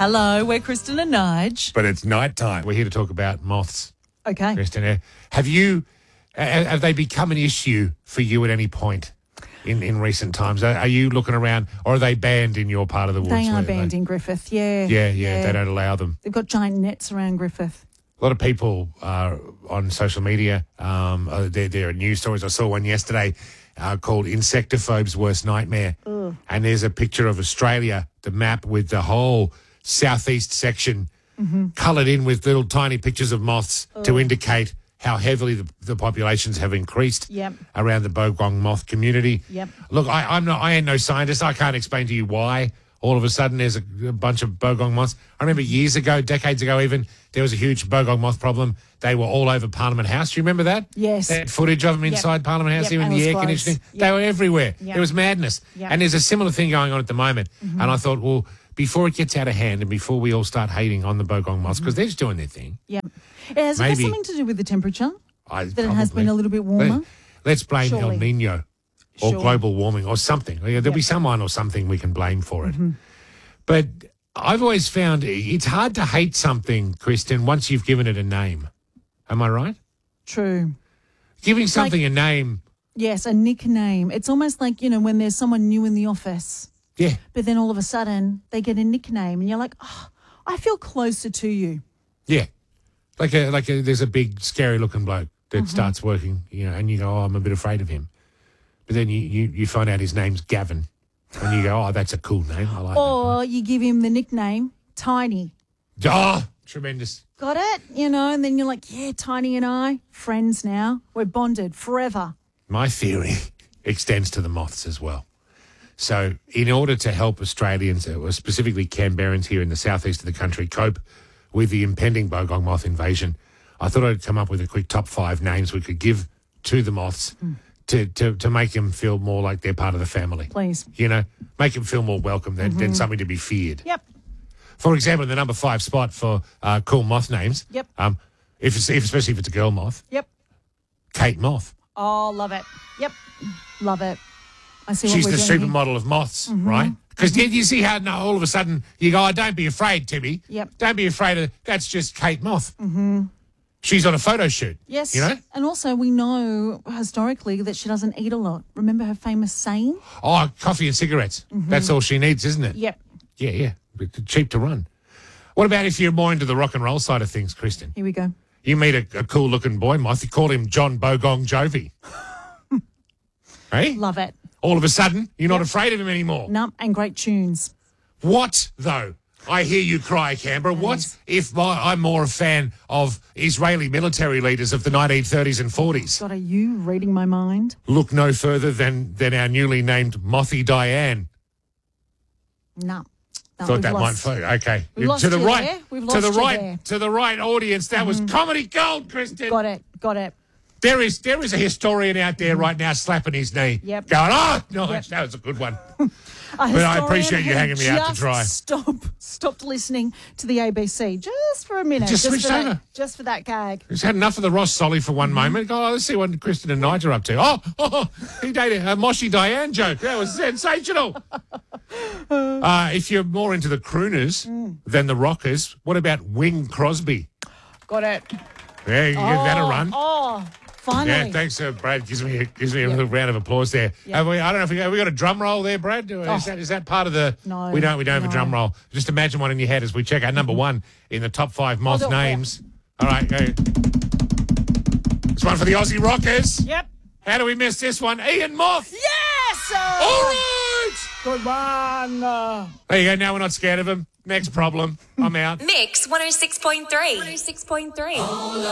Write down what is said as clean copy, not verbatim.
Hello, we're Kristen and Nige. But it's night time. We're here to talk about moths. Okay. Kristen, have they become an issue for you at any point in recent times? Are you looking around, or are they banned in your part of the woods? They are banned in Griffith, yeah. Yeah, they don't allow them. They've got giant nets around Griffith. A lot of people on social media, there are news stories. I saw one yesterday called Insectophobe's Worst Nightmare. Ugh. And there's a picture of Australia, the map with the whole southeast section coloured in with little tiny pictures of moths to indicate how heavily the populations have increased around the bogong moth community. Yep. Look, I ain't no scientist. I can't explain to you why all of a sudden there's a bunch of bogong moths. I remember years ago, decades ago even, there was a huge bogong moth problem. They were all over Parliament House. Do you remember that? Yes. They had footage of them inside Parliament House, even the air conditioning. They were everywhere. It was madness. And there's a similar thing going on at the moment. And I thought, well, before it gets out of hand and before we all start hating on the bogong moths, because they're just doing their thing. Yeah. Has it got something to do with the temperature? That it has been a little bit warmer? Let's blame El Nino or global warming or something. There'll be someone or something we can blame for it. But I've always found it's hard to hate something, Kristen, once you've given it a name. Am I right? True. Giving something a name. Yes, a nickname. It's almost like, when there's someone new in the office. Yeah. But then all of a sudden they get a nickname and you're like, oh, I feel closer to you. Yeah. There's a big scary looking bloke that starts working, and you go, oh, I'm a bit afraid of him. But then you find out his name's Gavin. And you go, oh, that's a cool name. I like that. Or you give him the nickname Tiny. Oh, tremendous. Got it? And then you're like, yeah, Tiny and I, friends now. We're bonded forever. My theory extends to the moths as well. So in order to help Australians, or specifically Canberrans here in the southeast of the country, cope with the impending bogong moth invasion, I thought I'd come up with a quick top 5 names we could give to the moths to make them feel more like they're part of the family. Please. Make them feel more welcome than something to be feared. Yep. For example, in the number 5 spot for cool moth names. Yep. Especially if it's a girl moth. Yep. Kate Moth. Oh, love it. Yep. Love it. I see what She's we're the doing supermodel of moths, right? Because you see how all of a sudden you go, oh, don't be afraid, Timmy. Yep. Don't be afraid of that's just Kate Moth. She's on a photo shoot. Yes. And also we know historically that she doesn't eat a lot. Remember her famous saying? Oh, coffee and cigarettes. That's all she needs, isn't it? Yep. Yeah. Cheap to run. What about if you're more into the rock and roll side of things, Kristen? Here we go. You meet a cool-looking boy moth. You call him John Bogong Jovi. Hey? Love it. All of a sudden, you're not afraid of him anymore. No, and great tunes. What, though? I hear you cry, Canberra. What if I'm more a fan of Israeli military leaders of the 1930s and 40s? God, are you reading my mind? Look no further than our newly named Mothy Diane. No. Thought that might. Okay. We've lost to the you right. there. We've lost you there. To the right audience. That was comedy gold, Kristen. Got it. There is a historian out there right now slapping his knee. Yep. Going, oh, no, that was a good one. But I appreciate you hanging me out to dry. Stopped listening to the ABC just for a minute. Just switched over. Just for that gag. He's had enough of the Ross Solly for one moment. Go, let's see what Kristen and Nigel are up to. Oh, he dated a Moshi Diane joke. That was sensational. If you're more into the crooners than the rockers, what about Wing Crosby? Got it. Yeah, you give that a run. Oh, finally. Yeah, thanks, Brad. Gives me a little round of applause there. Yep. I don't know if we got a drum roll there, Brad. Is that part of the? No, we don't have a drum roll. Just imagine one in your head as we check out number 1 in the top 5 moth names. All right, go. This one for the Aussie Rockers. Yep. How do we miss this one? Ian Moth. Yes. All right. Good one. There you go. Now we're not scared of him. Next problem. I'm out. Mix 106.3. 106.3.